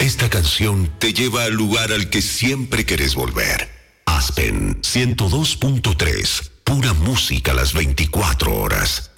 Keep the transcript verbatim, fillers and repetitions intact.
Esta canción te lleva al lugar al que siempre querés volver. Aspen ciento dos punto tres, pura música las veinticuatro horas.